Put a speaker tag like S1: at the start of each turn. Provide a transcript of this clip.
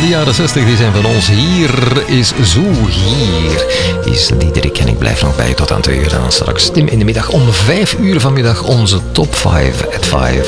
S1: de jaren 60, die zijn van ons. Hier is Zo Hier. Is Diederik en ik blijf nog bij je tot aan 2 uur. En dan straks Tim in de middag om 5 uur vanmiddag onze top 5 at 5.